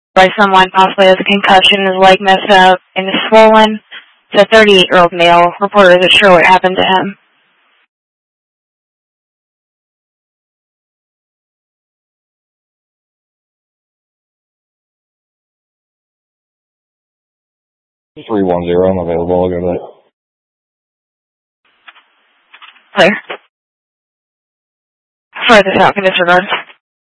by someone possibly has a concussion, his leg messed up, and is swollen. It's a 38-year-old male. Reporter isn't sure what happened to him. Just 310, I'm available. I'll go to that. Clear. Further out in disregard.